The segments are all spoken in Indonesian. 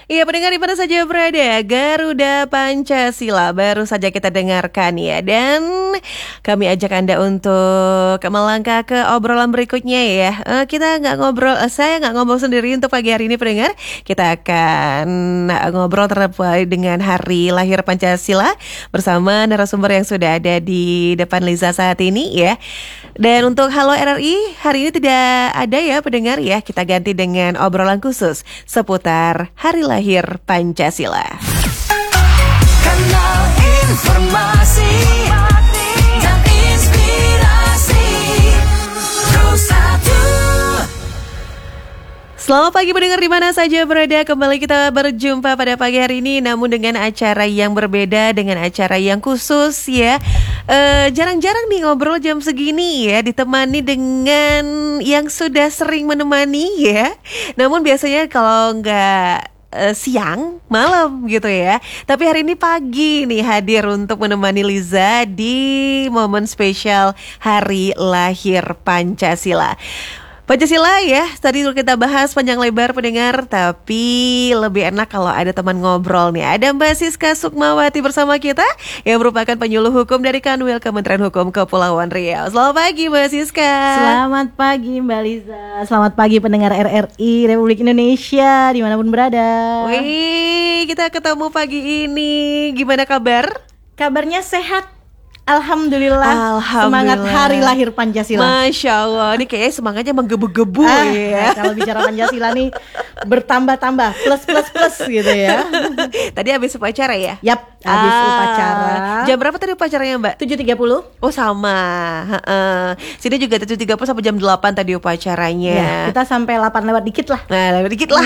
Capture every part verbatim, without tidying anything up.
Iya, pendengar di mana saja berada, Garuda Pancasila baru saja kita dengarkan ya. Dan kami ajak Anda untuk melangkah ke obrolan berikutnya ya. uh, Kita nggak ngobrol, uh, saya nggak ngobrol sendiri untuk pagi hari ini pendengar. Kita akan ngobrol terkait dengan hari lahir Pancasila bersama narasumber yang sudah ada di depan Liza saat ini ya. Dan untuk Halo R R I, hari ini tidak ada ya pendengar ya. Kita ganti dengan obrolan khusus seputar hari lahir Pancasila. Kanal informasi dan inspirasi Terus Satu. Selamat pagi pendengar di mana saja berada. Kembali kita berjumpa pada pagi hari ini, namun dengan acara yang berbeda, dengan acara yang khusus ya. e, Jarang-jarang nih ngobrol jam segini ya, ditemani dengan yang sudah sering menemani ya. Namun biasanya kalau nggak Uh, siang, malam gitu ya. Tapi hari ini pagi nih hadir untuk menemani Liza di momen spesial hari lahir Pancasila. Pancasila ya, tadi kita bahas panjang lebar pendengar, tapi lebih enak kalau ada teman ngobrol nih. Ada Mbak Siska Sukmawati bersama kita yang merupakan penyuluh hukum dari Kanwil Kementerian Hukum Kepulauan Riau. Selamat pagi Mbak Siska. Selamat pagi Mbak Liza. Selamat pagi pendengar R R I Republik Indonesia dimanapun berada. Wih, kita ketemu pagi ini. Gimana kabar? Kabarnya sehat. Alhamdulillah, Alhamdulillah. Semangat hari lahir Pancasila. Masya Allah, ini kayaknya semangatnya menggebu-gebu ah, ya. Nah, kalau bicara Pancasila nih bertambah-tambah, plus plus plus gitu ya. Tadi habis upacara ya? Yap, habis ah, upacara. Jam berapa tadi upacaranya Mbak? tujuh tiga puluh. Oh sama, uh, sini juga tujuh tiga puluh sampai jam delapan tadi upacaranya ya, kita sampai delapan lewat dikit lah. Nah lewat dikit lah.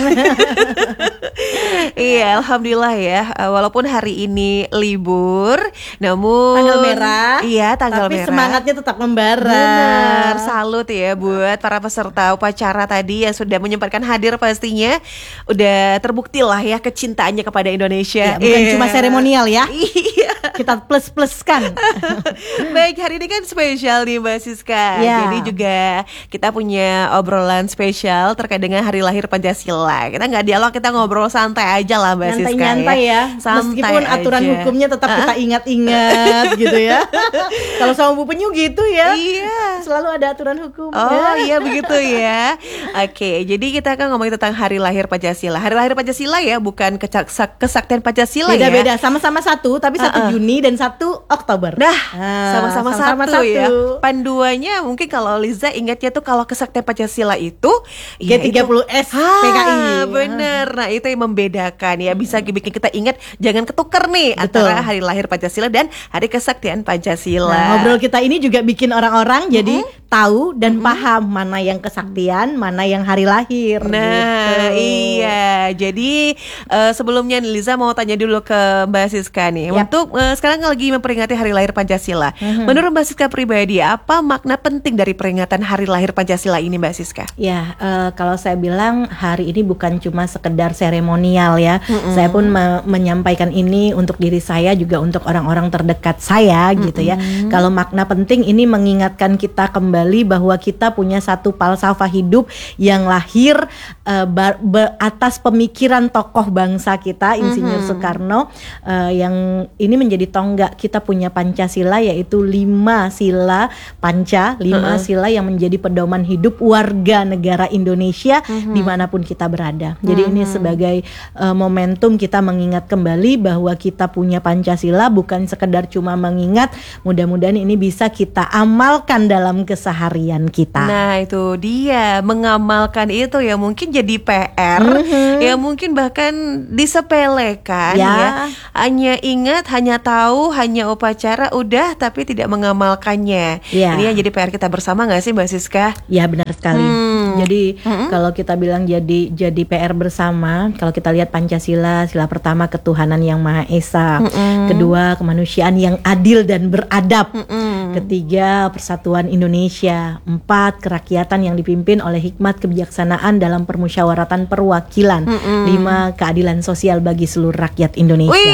Iya, Alhamdulillah ya. Walaupun hari ini libur, namun tanggal merah. Iya, tanggal tapi merah. semangatnya tetap membara. Benar, salut ya buat para peserta upacara tadi yang sudah menyempatkan hadir pastinya. Udah terbukti lah ya kecintaannya kepada Indonesia. Ya, bukan yeah. cuma seremonial ya. Iya. Kita plus-pluskan. Baik, hari ini kan spesial nih Mbak Siska. Ya. Jadi juga kita punya obrolan spesial terkait dengan hari lahir Pancasila. Kita nggak dialog, kita ngobrol santai aja lah Mbak Siska. Nyantai-nyantai ya, Santai meskipun aturan aja. hukumnya tetap uh-huh. kita ingat-ingat gitu ya. Kalau sama Bu Penyu gitu ya. Iya. Selalu ada aturan hukum. Oh iya begitu ya. Oke, jadi kita akan ngomongin tentang hari lahir Pancasila. Hari lahir Pancasila ya, bukan kesak- kesaktian Pancasila. Beda-beda, ya. sama-sama satu, tapi satu uh-uh. Juni dan satu Oktober. Nah, nah sama-sama, sama-sama satu, satu ya. Panduannya mungkin kalau Liza ingatnya tuh kalau kesaktian Pancasila itu G tiga puluh S ah, P K I. Bener, nah itu yang membedakan ya. Bisa bikin kita ingat, jangan ketukar nih Betul. Antara hari lahir Pancasila dan hari kesaktian Pancasila. Nah, ngobrol kita ini juga bikin orang-orang mm-hmm. jadi tahu dan mm-hmm. paham mana yang kesaktian, mana yang hari lahir. Nah gitu. iya, jadi uh, sebelumnya Liza mau tanya dulu ke Mbak Siska nih. Yep. Untuk uh, sekarang lagi memperingati hari lahir Pancasila. Mm-hmm. Menurut Mbak Siska pribadi, apa makna penting dari peringatan hari lahir Pancasila ini Mbak Siska? Ya, uh, kalau saya bilang hari ini bukan cuma sekedar seremonial ya. Mm-hmm. Saya pun me- menyampaikan ini untuk diri saya, juga untuk orang-orang terdekat saya mm-hmm. gitu ya. Kalau makna penting ini mengingatkan kita kembali bahwa kita punya satu falsafah hidup yang lahir uh, bar, ber, atas pemikiran tokoh bangsa kita, Insinyur mm-hmm. Soekarno, uh, yang ini menjadi tonggak kita punya Pancasila, yaitu lima sila panca, lima uh-uh. sila yang menjadi pedoman hidup warga negara Indonesia mm-hmm. dimanapun kita berada. Jadi mm-hmm. ini sebagai uh, momentum kita mengingat kembali bahwa kita punya Pancasila, bukan sekedar cuma mengingat, mudah-mudahan ini bisa kita amalkan dalam keseharian kita. Nah itu dia, mengamalkan itu ya mungkin jadi P R mm-hmm. ya mungkin bahkan disepelekan ya. ya hanya ingat, hanya tahu, hanya upacara udah, tapi tidak mengamalkannya. ya. Ini yang jadi P R kita bersama gak sih Mbak Siska? Ya benar sekali. hmm. Jadi mm-hmm. kalau kita bilang jadi jadi P R bersama, kalau kita lihat Pancasila, sila pertama ketuhanan yang Maha Esa, mm-hmm. kedua kemanusiaan yang adil dan beradab, mm-hmm. ketiga persatuan Indonesia, empat kerakyatan yang dipimpin oleh hikmat kebijaksanaan dalam permusyawaratan perwakilan, mm-hmm. lima keadilan sosial bagi seluruh rakyat Indonesia. Wih,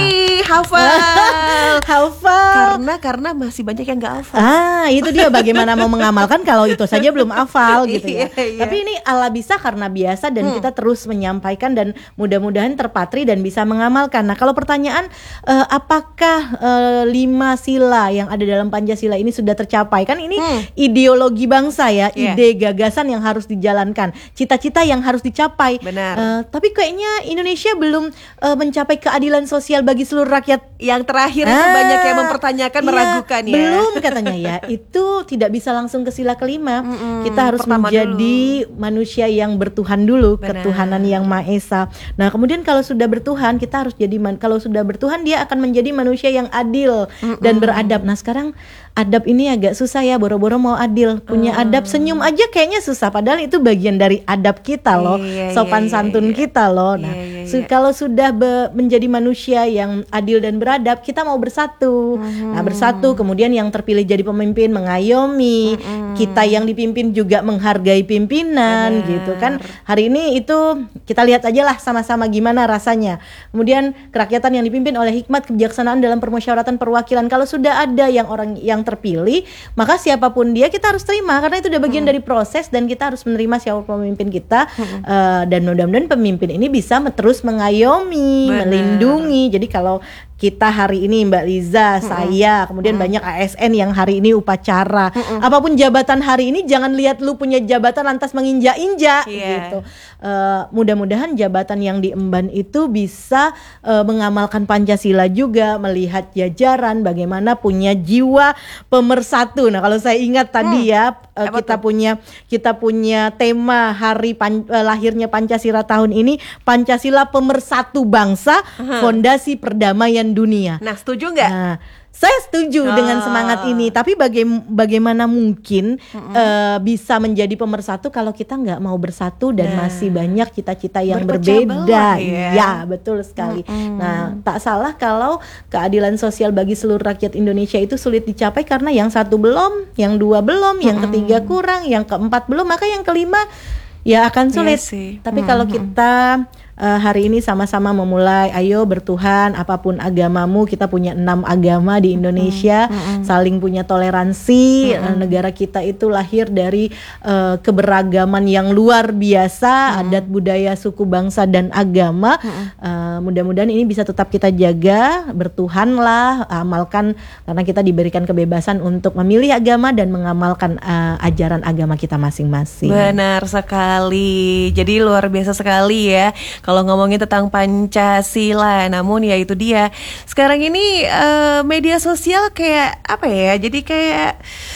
hafal. Hafal. Karena karena masih banyak yang nggak hafal. Ah, itu dia bagaimana mau mengamalkan kalau itu saja belum hafal gitu ya. Iya, iya. Tapi ini ala bisa karena biasa dan Hmm. kita terus menyampaikan dan mudah-mudahan terpatri dan bisa mengamalkan. Nah, kalau pertanyaan eh, apakah eh, lima sila yang ada dalam Pancasila ini sudah tercapai? Kan ini Hmm. ideologi bangsa ya, Iya. ide gagasan yang harus dijalankan, cita-cita yang harus dicapai. Benar. Eh, tapi kayaknya Indonesia belum eh, mencapai keadilan sosial bagi seluruh rakyat. Yang terakhir itu Ah, banyak yang mempertanyakan, iya, meragukan ya. Belum katanya ya. Itu tidak bisa langsung ke sila kelima. Mm-mm, Kita harus pertama menjadi manusia yang bertuhan dulu, Benar. ketuhanan yang Maha Esa. Nah, kemudian kalau sudah bertuhan, kita harus jadi man- kalau sudah bertuhan dia akan menjadi manusia yang adil dan beradab. Nah, sekarang adab ini agak susah ya, boro-boro mau adil. Punya adab, senyum aja kayaknya susah, padahal itu bagian dari adab kita loh. Iya, Sopan iya, santun iya. kita loh. Nah, Iya, iya, su- iya. kalau sudah be- menjadi manusia yang adil dan beradab, kita mau bersatu. Nah, bersatu, kemudian yang terpilih jadi pemimpin mengayomi, kita yang dipimpin juga menghargai pimpinan. Benar. Gitu kan. Hari ini itu kita lihat aja lah sama-sama gimana rasanya. Kemudian kerakyatan yang dipimpin oleh hikmat kebijaksanaan dalam permusyawaratan perwakilan. Kalau sudah ada yang orang yang terpilih, maka siapapun dia kita harus terima karena itu udah bagian dari proses dan kita harus menerima siapa pemimpin kita. Eh, dan mudah-mudahan pemimpin ini bisa terus mengayomi, Benar. melindungi. Jadi kalau kita hari ini Mbak Liza, saya, kemudian banyak A S N yang hari ini upacara. Apapun jabatan hari ini, jangan lihat lu punya jabatan lantas menginjak-injak Iya. gitu. Eh, mudah-mudahan jabatan yang diemban itu bisa eh, mengamalkan Pancasila juga, melihat jajaran bagaimana punya jiwa pemersatu. Nah, kalau saya ingat tadi ya, eh, Apa kita tuh? punya kita punya tema hari pan- eh, lahirnya Pancasila tahun ini, Pancasila pemersatu bangsa, fondasi perdamaian dunia. Nah, setuju nggak? Nah, saya setuju Oh. dengan semangat ini. Tapi baga- bagaimana mungkin eh, bisa menjadi pemersatu kalau kita nggak mau bersatu dan Nah. masih banyak cita-cita yang Berpecah berbeda. belah ya. Iya, betul sekali. Nah, tak salah kalau keadilan sosial bagi seluruh rakyat Indonesia itu sulit dicapai karena yang satu belum, yang dua belum, yang ketiga kurang, yang keempat belum, maka yang kelima ya akan sulit. Iya sih. Tapi kalau kita eh, hari ini sama-sama memulai, ayo bertuhan, apapun agamamu, kita punya enam agama di Indonesia, saling punya toleransi. Eh, negara kita itu lahir dari eh, keberagaman yang luar biasa, adat budaya suku bangsa dan agama. Eh, mudah-mudahan ini bisa tetap kita jaga, bertuhanlah, amalkan karena kita diberikan kebebasan untuk memilih agama dan mengamalkan eh, ajaran agama kita masing-masing. Benar sekali. Jadi luar biasa sekali ya kalau ngomongin tentang Pancasila. Namun ya itu dia. Sekarang ini eh, media sosial kayak apa ya? Jadi kayak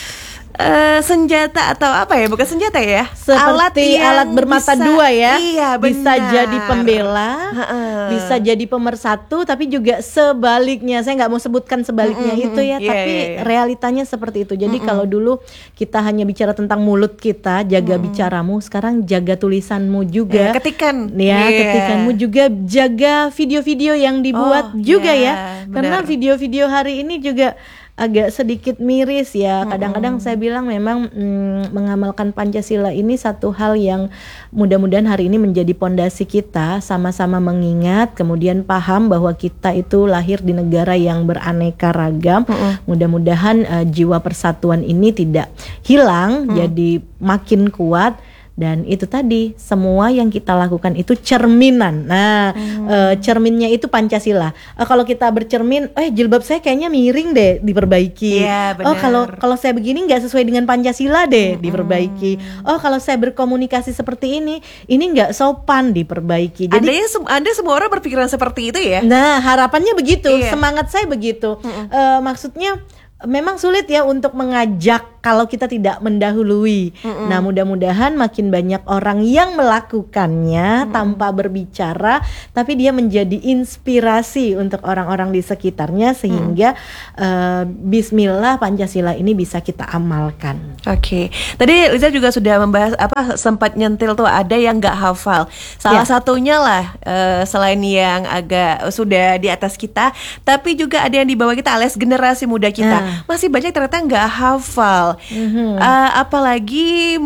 eh, senjata atau apa ya? Bukan senjata ya? Seperti yang alat bermata bisa- dua ya. Iya, bisa benar. jadi pembela, Heeh. bisa jadi pemersatu, tapi juga sebaliknya. Saya nggak mau sebutkan sebaliknya Mm-mm, itu ya, iya, tapi iya, iya. realitanya seperti itu. Jadi kalau dulu kita hanya bicara tentang mulut kita, jaga bicaramu, sekarang jaga tulisanmu juga. Ya, ketikan. Ya, Iya. ketikanmu juga, jaga video-video yang dibuat Oh, juga iya, ya. Karena benar. video-video hari ini juga agak sedikit miris ya. Kadang-kadang saya bilang memang mm, mengamalkan Pancasila ini satu hal yang mudah-mudahan hari ini menjadi pondasi kita, sama-sama mengingat, kemudian paham bahwa kita itu lahir di negara yang beraneka ragam. Mudah-mudahan eh, jiwa persatuan ini tidak hilang, jadi makin kuat. Dan itu tadi, semua yang kita lakukan itu cerminan. Nah, eh, cerminnya itu Pancasila. Eh, kalau kita bercermin, eh jilbab saya kayaknya miring deh, diperbaiki. Iya, Oh, benar. kalau kalau saya begini nggak sesuai dengan Pancasila deh, diperbaiki. Oh, kalau saya berkomunikasi seperti ini, ini nggak sopan, diperbaiki. Jadi Anda, ya sem- Anda semua orang berpikiran seperti itu ya? Nah, harapannya begitu, Iya. semangat saya begitu. Eh, maksudnya memang sulit ya untuk mengajak kalau kita tidak mendahului. Nah, mudah-mudahan makin banyak orang yang melakukannya tanpa berbicara, tapi dia menjadi inspirasi untuk orang-orang di sekitarnya sehingga eh, Bismillah Pancasila ini bisa kita amalkan. Oke, tadi Liza juga sudah membahas apa sempat nyentil tuh ada yang nggak hafal. Salah Ya. satunya lah eh, selain yang agak sudah di atas kita, tapi juga ada yang di bawah kita alias generasi muda kita Nah. masih banyak ternyata nggak hafal. betul. Mhm. Uh, apalagi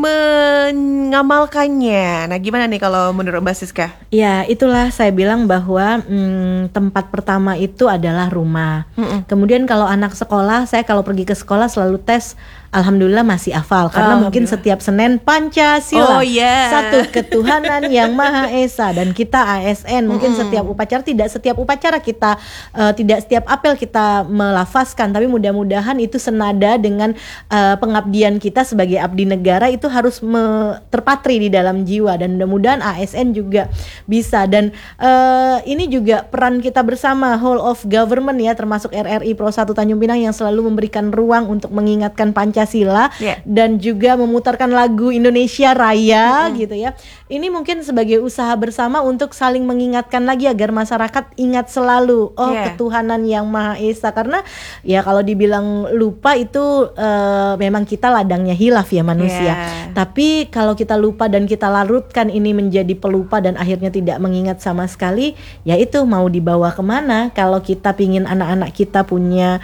mengamalkannya. Nah, gimana nih kalau menurut Mbak Siska? Ya, itulah saya bilang bahwa hmm, tempat pertama itu adalah rumah. Mm-mm. Kemudian kalau anak sekolah, saya kalau pergi ke sekolah selalu tes. Alhamdulillah masih hafal karena mungkin setiap Senin Pancasila, Oh, yeah. satu ketuhanan yang Maha Esa, dan kita A S N mungkin setiap upacara, tidak setiap upacara kita uh, tidak setiap apel kita melafazkan, tapi mudah-mudahan itu senada dengan uh, pengabdian kita sebagai abdi negara, itu harus me- terpatri di dalam jiwa, dan mudah-mudahan A S N juga bisa. Dan uh, ini juga peran kita bersama whole of government ya, termasuk R R I Pro satu Tanjung Pinang yang selalu memberikan ruang untuk mengingatkan Pancasila. Pancasila Yeah. dan juga memutarkan lagu Indonesia Raya gitu ya. Ini mungkin sebagai usaha bersama untuk saling mengingatkan lagi agar masyarakat ingat selalu oh Yeah. ketuhanan yang Maha Esa, karena ya kalau dibilang lupa itu uh, memang kita ladangnya hilaf ya manusia. Yeah. Tapi kalau kita lupa dan kita larutkan ini menjadi pelupa dan akhirnya tidak mengingat sama sekali, ya itu mau dibawa kemana kalau kita pingin anak-anak kita punya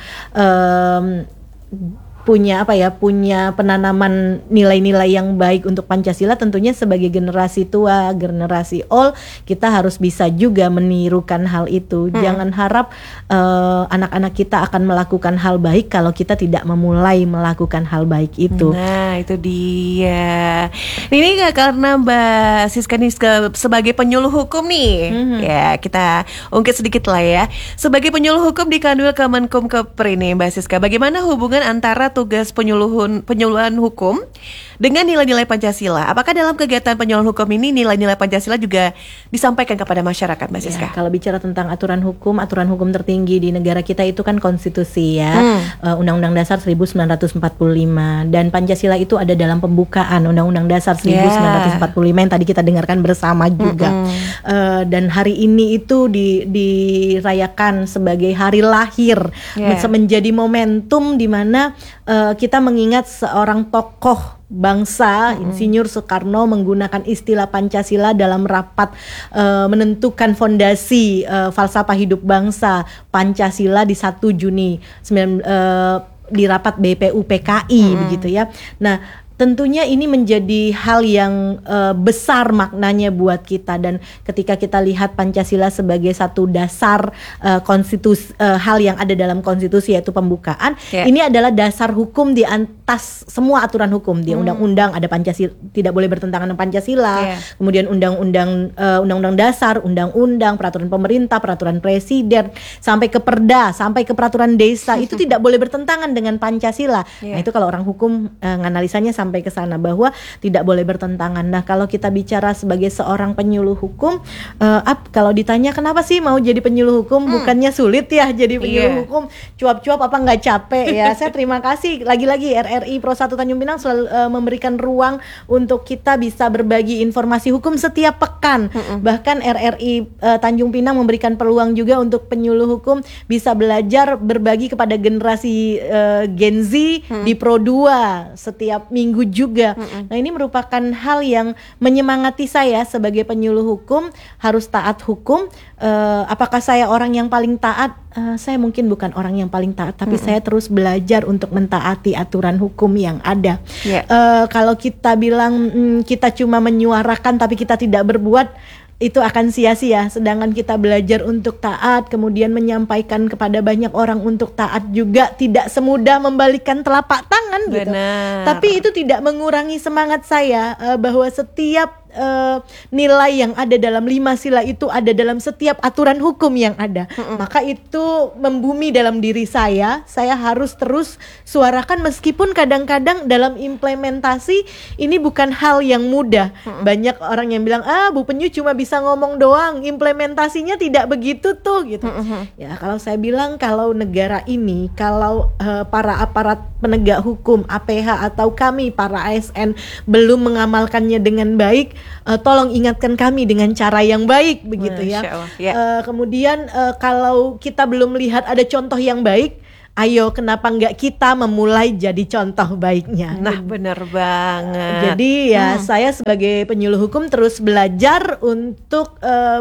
um, punya apa ya, punya penanaman nilai-nilai yang baik untuk Pancasila. Tentunya sebagai generasi tua, generasi old, kita harus bisa juga menirukan hal itu. hmm. Jangan harap uh, anak-anak kita akan melakukan hal baik kalau kita tidak memulai melakukan hal baik itu. Nah, itu dia. Ini nggak karena Mbak Siska nih se- sebagai penyuluh hukum nih, Mhm. ya kita ungkit sedikit lah ya. Sebagai penyuluh hukum di Kanwil Kemenkumkepri nih Mbak Siska, bagaimana hubungan antara tugas penyuluhan penyuluhan hukum dengan nilai-nilai Pancasila? Apakah dalam kegiatan penyuluhan hukum ini nilai-nilai Pancasila juga disampaikan kepada masyarakat, Mbak Siska? Ya, kalau bicara tentang aturan hukum, aturan hukum tertinggi di negara kita itu kan konstitusi ya, Hmm. uh, Undang-Undang Dasar seribu sembilan ratus empat puluh lima, dan Pancasila itu ada dalam pembukaan Undang-Undang Dasar seribu sembilan ratus empat puluh lima yang tadi kita dengarkan bersama juga. Uh, dan hari ini itu di, dirayakan sebagai hari lahir, Yeah. menjadi momentum di mana uh, kita mengingat seorang tokoh bangsa, Insinyur Soekarno menggunakan istilah Pancasila dalam rapat uh, menentukan fondasi uh, falsafah hidup bangsa Pancasila di satu Juni sembilan, uh, di rapat B P U P K I begitu ya. Nah, tentunya ini menjadi hal yang uh, besar maknanya buat kita, dan ketika kita lihat Pancasila sebagai satu dasar uh, konstitusi, uh, hal yang ada dalam konstitusi yaitu pembukaan, Yeah. ini adalah dasar hukum di atas semua aturan hukum. Di undang-undang ada Pancasila, tidak boleh bertentangan dengan Pancasila. Yeah. Kemudian undang-undang uh, undang-undang dasar, undang-undang, peraturan pemerintah, peraturan presiden, sampai ke perda, sampai ke peraturan desa itu tidak boleh bertentangan dengan Pancasila. Yeah. Nah, itu kalau orang hukum uh, nganalisanya sampai ke sana bahwa tidak boleh bertentangan. Nah, kalau kita bicara sebagai seorang penyuluh hukum, uh, ap, kalau ditanya kenapa sih mau jadi penyuluh hukum, bukannya sulit ya jadi penyuluh Iya. hukum, cuap-cuap apa nggak capek ya. Saya terima kasih lagi-lagi R R I Pro satu Tanjung Pinang selalu uh, memberikan ruang untuk kita bisa berbagi informasi hukum setiap pekan. Bahkan R R I uh, Tanjung Pinang memberikan peluang juga untuk penyuluh hukum bisa belajar berbagi kepada generasi uh, Gen Z di Pro dua setiap minggu juga. Nah, ini merupakan hal yang menyemangati saya sebagai penyuluh hukum, harus taat hukum. Uh, apakah saya orang yang paling taat? Uh, saya mungkin bukan orang yang paling taat, tapi saya terus belajar untuk mentaati aturan hukum yang ada. Yeah. Uh, kalau kita bilang mm, kita cuma menyuarakan tapi kita tidak berbuat, itu akan sia-sia. Sedangkan kita belajar untuk taat, kemudian menyampaikan kepada banyak orang untuk taat juga tidak semudah membalikkan telapak tangan gitu. Benar. Tapi itu tidak mengurangi semangat saya uh, bahwa setiap uh, nilai yang ada dalam lima sila itu ada dalam setiap aturan hukum yang ada. Maka itu membumi dalam diri saya. Saya harus terus suarakan meskipun kadang-kadang dalam implementasi ini bukan hal yang mudah. Banyak orang yang bilang, ah Bu Penyu cuma bisa ngomong doang, implementasinya tidak begitu tuh gitu. Ya, kalau saya bilang kalau negara ini, kalau uh, para aparat penegak hukum, A P H atau kami para A S N belum mengamalkannya dengan baik, uh, tolong ingatkan kami dengan cara yang baik begitu ya. Masya Allah, ya. Uh, kemudian uh, kalau kita belum melihat ada contoh yang baik, ayo kenapa nggak kita memulai jadi contoh baiknya. Nah, benar banget. Jadi ya saya sebagai penyuluh hukum terus belajar untuk uh,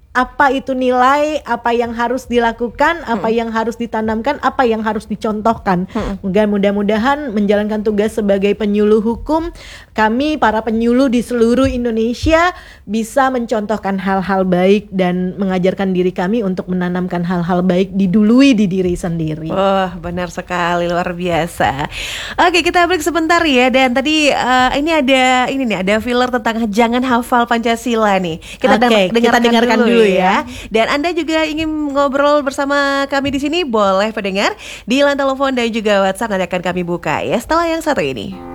apa itu nilai, apa yang harus dilakukan, apa hmm. yang harus ditanamkan, apa yang harus dicontohkan. Hmm. Mudah-mudahan menjalankan tugas sebagai penyuluh hukum, kami para penyuluh di seluruh Indonesia bisa mencontohkan hal-hal baik dan mengajarkan diri kami untuk menanamkan hal-hal baik didului di diri sendiri. Wah, oh, benar sekali, luar biasa. Oke, kita break sebentar ya. Dan tadi uh, ini ada ini nih, ada filler tentang jangan hafal Pancasila nih. Kita Oke, dengarkan, kita dengarkan dulu, dulu ya. Dan Anda juga ingin ngobrol bersama kami di sini, boleh pendengar di line telepon dan juga WhatsApp nanti akan kami buka ya setelah yang satu ini.